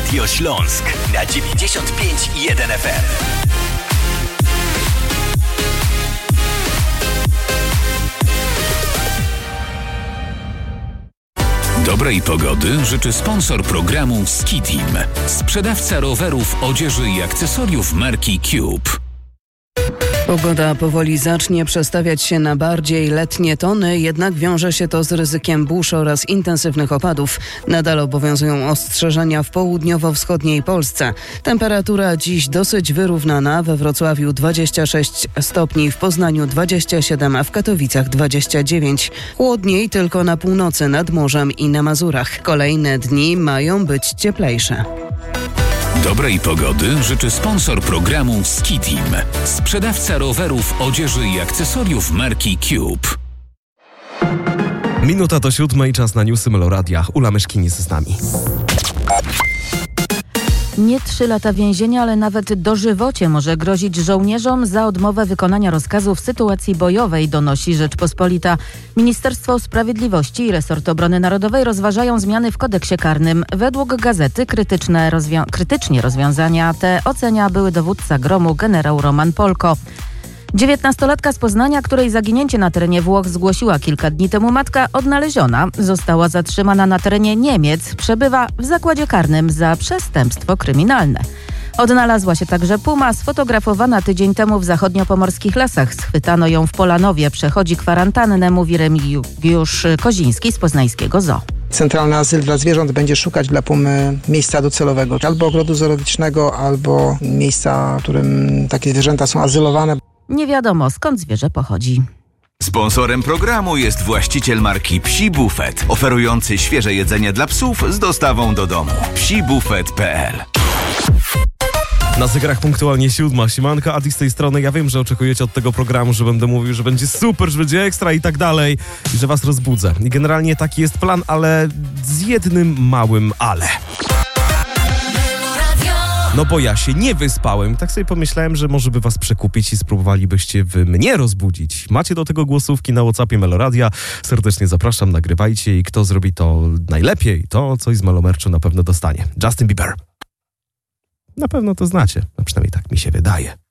Radio Śląsk na 95,1 FM. Dobrej pogody życzy sponsor programu Ski Team. Sprzedawca rowerów, odzieży i akcesoriów marki Cube. Pogoda powoli zacznie przestawiać się na bardziej letnie tony, jednak wiąże się to z ryzykiem burz oraz intensywnych opadów. Nadal obowiązują ostrzeżenia w południowo-wschodniej Polsce. Temperatura dziś dosyć wyrównana. We Wrocławiu 26 stopni, w Poznaniu 27, a w Katowicach 29. Chłodniej tylko na północy, nad morzem i na Mazurach. Kolejne dni mają być cieplejsze. Dobrej pogody życzy sponsor programu Ski Team. Sprzedawca rowerów, odzieży i akcesoriów marki Cube. Minuta do 7, czas na newsy Meloradia. Ula Myszkinis z nami. Nie 3 lata więzienia, ale nawet dożywocie może grozić żołnierzom za odmowę wykonania rozkazu w sytuacji bojowej, donosi Rzeczpospolita. Ministerstwo Sprawiedliwości i Resort Obrony Narodowej rozważają zmiany w kodeksie karnym. Według gazety krytycznie rozwiązania te ocenia były dowódca Gromu generał Roman Polko. 19-latka z Poznania, której zaginięcie na terenie Włoch zgłosiła kilka dni temu matka, odnaleziona. Została zatrzymana na terenie Niemiec. Przebywa w zakładzie karnym za przestępstwo kryminalne. Odnalazła się także puma, sfotografowana tydzień temu w zachodniopomorskich lasach. Schwytano ją w Polanowie. Przechodzi kwarantannę, mówi Remigiusz Koziński z poznańskiego zoo. Centralny Azyl dla Zwierząt będzie szukać dla pumy miejsca docelowego. Albo ogrodu zoologicznego, albo miejsca, w którym takie zwierzęta są azylowane. Nie wiadomo, skąd zwierzę pochodzi. Sponsorem programu jest właściciel marki Psi Buffet, oferujący świeże jedzenie dla psów z dostawą do domu. psibufet.pl. Na zegarach punktualnie 7. Siemanko, Adi z tej strony. Ja wiem, że oczekujecie od tego programu, że będę mówił, że będzie super, że będzie ekstra i tak dalej, i że was rozbudzę. I generalnie taki jest plan, ale z jednym małym ale. No bo ja się nie wyspałem. Tak sobie pomyślałem, że może by was przekupić i spróbowalibyście wy mnie rozbudzić. Macie do tego głosówki na WhatsAppie Meloradia. Serdecznie zapraszam, nagrywajcie i kto zrobi to najlepiej, to coś z Melomerczu na pewno dostanie. Justin Bieber. Na pewno to znacie, a przynajmniej tak mi się wydaje.